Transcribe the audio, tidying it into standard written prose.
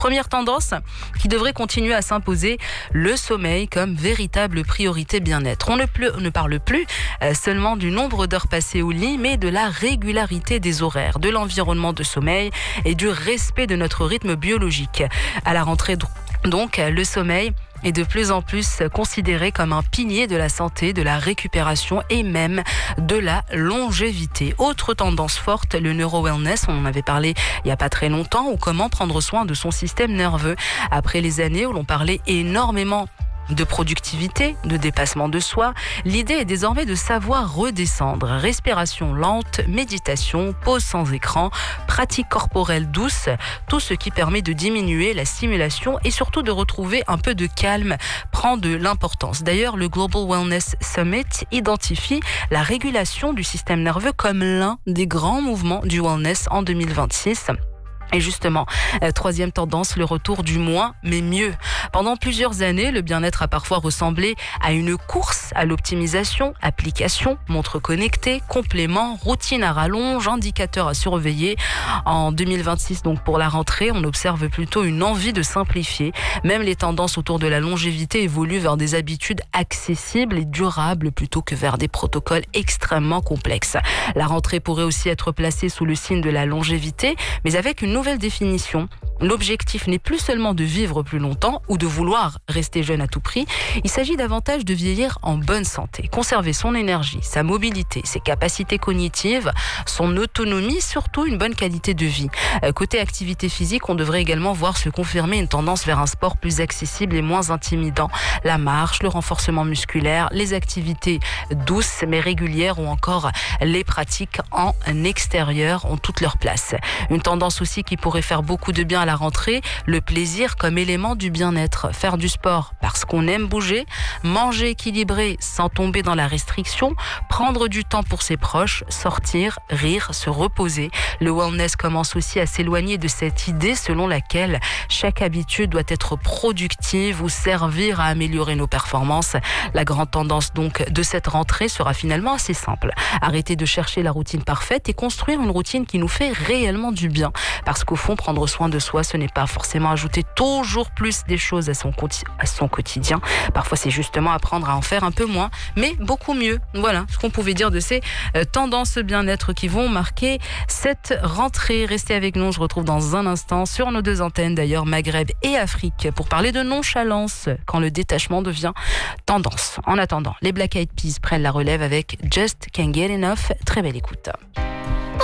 Première tendance qui devrait continuer à s'imposer, le sommeil comme véritable priorité bien-être. On ne parle plus seulement du nombre d'heures passées au lit, mais de la régularité des horaires, de l'environnement de sommeil et du respect de notre rythme biologique. À la rentrée, donc, le sommeil est de plus en plus considéré comme un pilier de la santé, de la récupération et même de la longévité. Autre tendance forte, le neuro-wellness, on en avait parlé il n'y a pas très longtemps, ou comment prendre soin de son système nerveux. Après les années où l'on parlait énormément de productivité, de dépassement de soi, l'idée est désormais de savoir redescendre. Respiration lente, méditation, pause sans écran, pratique corporelle douce, tout ce qui permet de diminuer la stimulation et surtout de retrouver un peu de calme prend de l'importance. D'ailleurs, le Global Wellness Summit identifie la régulation du système nerveux comme l'un des grands mouvements du wellness en 2026. Et justement, troisième tendance, le retour du moins mais mieux. Pendant plusieurs années, le bien-être a parfois ressemblé à une course à l'optimisation, applications, montres connectées, compléments, routines à rallonge, indicateurs à surveiller. En 2026, donc pour la rentrée, on observe plutôt une envie de simplifier. Même les tendances autour de la longévité évoluent vers des habitudes accessibles et durables plutôt que vers des protocoles extrêmement complexes. La rentrée pourrait aussi être placée sous le signe de la longévité, mais avec une nouvelle définition. L'objectif n'est plus seulement de vivre plus longtemps ou de vouloir rester jeune à tout prix. Il s'agit davantage de vieillir en bonne santé, conserver son énergie, sa mobilité, ses capacités cognitives, son autonomie, surtout une bonne qualité de vie. Côté activité physique, on devrait également voir se confirmer une tendance vers un sport plus accessible et moins intimidant. La marche, le renforcement musculaire, les activités douces mais régulières ou encore les pratiques en extérieur ont toute leur place. Une tendance aussi qui pourrait faire beaucoup de bien à la rentrée, le plaisir comme élément du bien-être. Faire du sport parce qu'on aime bouger, manger équilibré sans tomber dans la restriction, prendre du temps pour ses proches, sortir, rire, se reposer. Le wellness commence aussi à s'éloigner de cette idée selon laquelle chaque habitude doit être productive ou servir à améliorer nos performances. La grande tendance donc de cette rentrée sera finalement assez simple. Arrêter de chercher la routine parfaite et construire une routine qui nous fait réellement du bien. Parce qu'au fond, prendre soin de soi, ce n'est pas forcément ajouter toujours plus des choses à son quotidien. Parfois, c'est justement apprendre à en faire un peu moins, mais beaucoup mieux. Voilà ce qu'on pouvait dire de ces tendances bien-être qui vont marquer cette rentrée. Restez avec nous, on se retrouve dans un instant sur nos deux antennes, d'ailleurs Maghreb et Afrique, pour parler de nonchalance quand le détachement devient tendance. En attendant, les Black Eyed Peas prennent la relève avec Just Can't Get Enough. Très belle écoute.